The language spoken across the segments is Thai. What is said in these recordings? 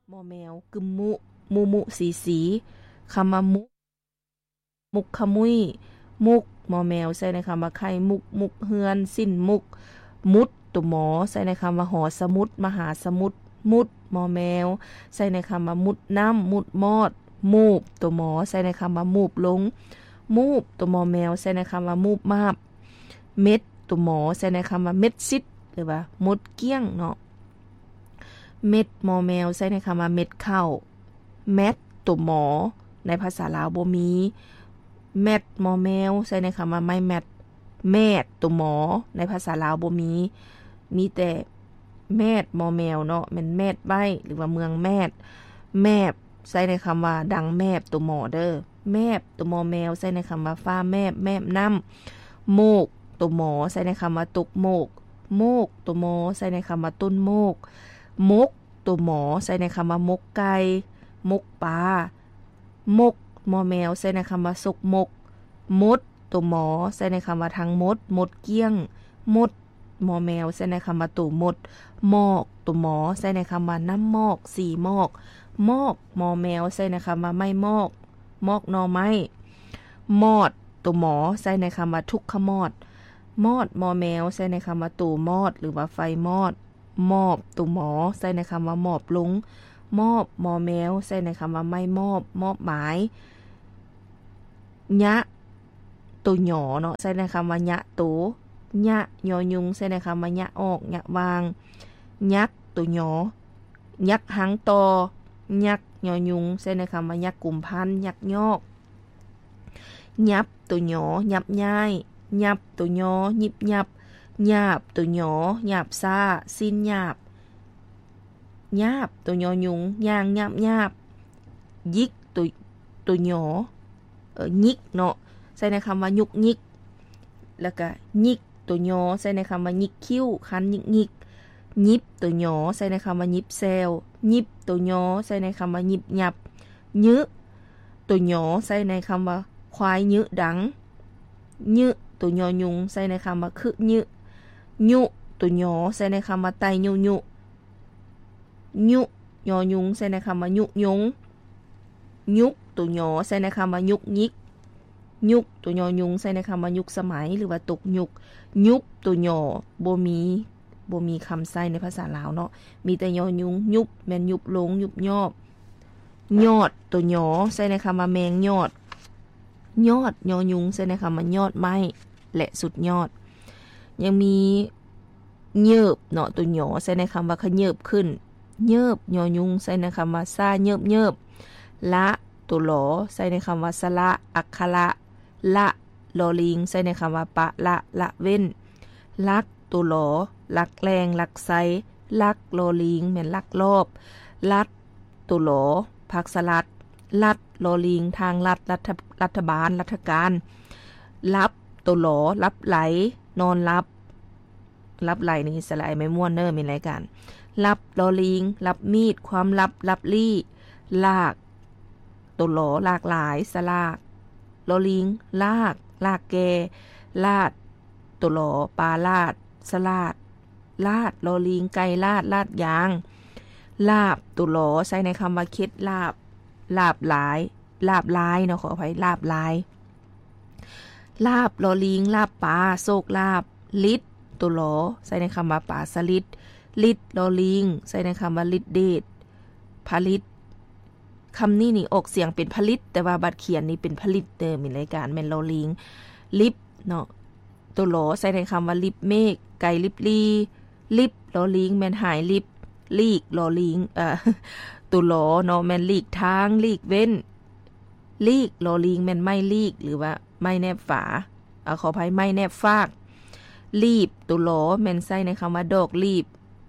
มอแมวกึมมุมุมุสีสีคำว่ามุกมุกขมุยมุกมอแมวใส่ในคำว่าไข่มุกมุกเฮือนสิ้นมุกมุดตุหมอใส่ในคำว่าหอสมุดมหาสมุดมุดมอแมวใส่ในคำว่ามุดน้ำมุดมอดมูบตัวหมอใส่ในคำว่ามูบลงมูบตัวมอแมวใส่ในคำว่ามูบมาบเม็ดตัวหมอใส่ในคำว่าเม็ดซิดหรือว่ามดเกี้ยงเนาะเม็ดมอแมวใส่ในคำว่าเม็ดข้าวแมทตัวหมอในภาษาลาวบ่มีแมทมอแมวใส่ในคำว่าไม่แมทแม่ตัวหมอในภาษาลาวบ่มีแต่แม่มอแมวเนาะแม่นแม่ใบหรือว่าเมืองแม่แม่ใส่ในคำว่าดังแม่ตัวหมอเด้อแม่ตัวมอแมวใส่ในคำว่าฟ้าแม่น้ำโมกตัวหมอใส่ในคำว่าตกโมกโมกตัวหมอใส่ในคำว่าต้นโมกมกตัวหมอใส่ในคำว่ามกไก่มกปลามกมอแมวใส่ในคำว่าสกมกมดตัวหมอใส่ในคำว่าทางมดมดเกี้ยงมดมอแมวใส่ในคำว่าตู่มดหมอกตัวหมอใส่ในคำว่าน้ำหมอกสีหมอกมอกมอแมวใส่ในคำว่าไม่มอกมอกนอไม้มอดตัวหมอใส่ในคำว่าทุกขมอดมอดมอแมวใส่ในคำว่าตู่มอดหรือว่าไฟมอดมอบตัวหมอใส่ในคำว่ามอบลงมอบมอแมวใส่ในคำว่าไม่มอบมอบหมายยะตัวหยอเนาะใส่ในคำว่ายะตัวยะยอยุงใส่ในคำว่ายะออกยะวางยักตัวหยอยักหางตอยักยอยุงใส่ในคำว่ายักกุมพันยักยอกยับตัวหยอยับย้ายยับตัวหยอยิบยับหยาบตัวหยอหยาบซ่าสิ้นหยาบหยาบตัวหยอยุงย่างหยาบหยาบยิกตัวหยอยิกเนาะใส่ในคำว่ายุกยิกแล้วก็ยิกตัวหยอใส่ในคำว่ายิกคิ้วคันยิกยิกยิบตัวหยอใส่ในคำว่ายิบแซวยิบตัวหยอใส่ในคำว่ายิบหยับยื้อตัวหยอใส่ในคำว่าควายยื้อดังยื้อตัวหยอยุงใส่ในคำว่าคือยื้อยุตัวหยอใส่ในคำว่าไตยุยุยุยอยุงใส่ในคำว่ายุยงยุกตัวหยอใส่ในคำว่ายุกยิกยุกตัวยอยุงใส่ในคำว่ายุคสมัยหรือว่าตกยุกตัวหยอบ่มีคำใส่ในภาษาลาวเนาะมีแต่ยอยุงยุบแม่นยุบลงยุบยอบยอดตัวหยอใส่ในคำว่าแมงยอดยอดยอยุงใส่ในคำว่ายอดไม้และสุดยอดยังมีเยิบเนาะตัวหยอใส่ในคำว่าขะเยิบขึ้นเยิบยอยุงใส่ในคำว่าซาเยิบละตัวหลอใส่ในคำว่าสละอักขระละลอลิงใส่ในคำว่าปะละเว้นลักตัวหลอลักแรงลักไซลักลอลิงแม่นลักรอบลัดตัวหลอผักสลัดลัดลอลิงทางลัดรัฐบาลรัฐการรับตัวหลอรับไหลนอนรับไหลนี่สลายไม่ม่วนเนอร์มีรายการรับลอลิงรับมีดความรับลี่ลากตัวหลอหลากหลายสลากลอลิงลากแกลาดตัวหลอปลาลาดสลาดลาดลอลิงไก่ลาดยางลาบตัวหลอใส่ในคำว่าเคล็ดลาบหลายลเนาะขออภัยลาบหลายลาบลอลิงลาบปลาโศกลาบลิดตัวหลอใส่ในคำว่าปลาสลิดลิดลอลิงใส่ในคำว่าลิดเดชผลิตคำนี้นี่ออกเสียงเป็นผลิตแต่ว่าบัดเขียนนี่เป็นผลิตมีรายการแม่นลอลิงลิบเนาะตัวหลอใส่ในคำว่าลิบเมฆไก่ลิบลีลิบลอลิงแม่นหายลิบลีกลอลิงตัวหลอเนาะแม่นลีกทางลีกเว้นลีกลอลิงแม่นไม่ลีกหรือว่าไม่แนบฝาขออภัยไม่แนบฟากลีบตัวหลอแม่นใส่ในคำว่าดอกลีบ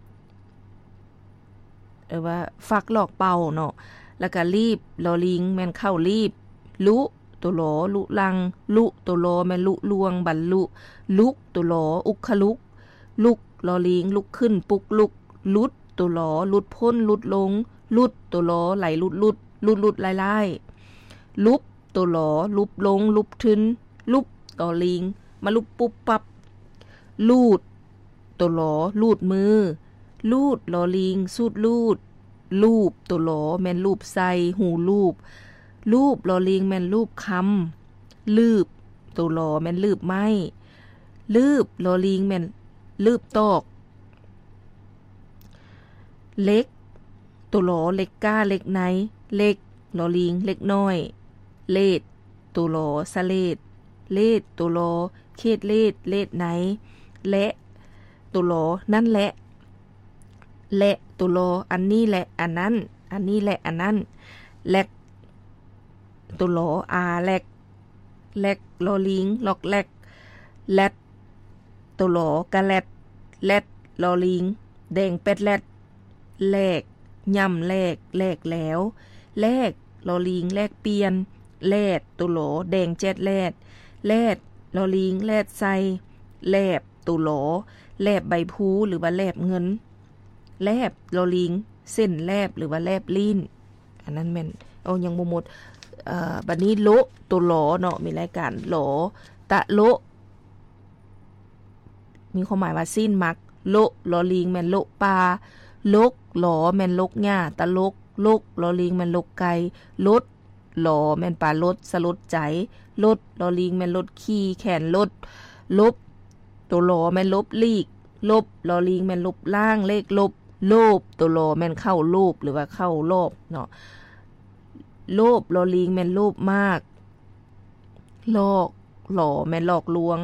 ว่าฟักหลอกเป่าเนาะแล้วก็รีบลอลิงแม่นเข้ารีบลุตัวหลอลุลังลุตัวหลอแม่นลุลวงบรรลุลุกตัวหลออุคลุกลุกลอลิงลุกขึ้นปุกลุกลุดตัวหลอลุดพ้นลุดลงลุดตัวหลอไหลลุดไล่ลุบตัวหลอลุบลงลุบทึนลุบลอลิงมาลุบปุ๊บปั๊บลูดตัวหลอลูดมือลูดลอลิงสูดลูดรูปตัวหลอแม่นรูปใส่หูรูปรูปลอลิงแม่นรูปคำลืบตัวหลอแม่นลืบไม้ลืบลอลิงแม่นลืบตอกเล็กตัวหลอเล็กก้าเล็กในเล็กลอลิงเล็กน้อยเลดตัวหลอสะเลดเลดตัวหลอเขตเลดเลดไหนและตัวหลอนั่นแหละและตัวหลออันนี้แหละอันนั้นอันนี้แหละอันนั้นแลกตัวหลออาแลกแลกลอลิงลอกแลกแลดตัวหลอกะแลดแลดลอลิงแดงเป็ดแลดแลกย่ำแลกแลกแล้วแลกลอลิงแลกเปลี่ยนแลดตัวหลอแดงเจ็ดแลดแลดลอลิงแลดใส่แลบตัวหลอแลบใบพูหรือว่าแลบเงินแลบลอลิงเส้นแลบหรือว่าแลบลิ้นอันนั้นแม่นเอายังบ่หมดบัดนี้โลตัวหลอเนาะมีรายการหลอตะโลมีความหมายว่าสิ้นมักโลลอลิงแม่นโลปลาลกหลอแม่นลกหญ้าตะลกลกลอลิงแม่นลกไก่ลดหลอแม่นปลาลดสลดใจลดลอลิงแม่นลดขี้แขนลดลบตัวหลอแม่นลบลีกลบลอลิงแม่นลบล่างเลขลบโลบตัวหลอแม่นเข้าโลบหรือว่าเข้ารอบเนาะโลบลอลิงแม่นโลบมากลอกหลอแม่นหลอกลวง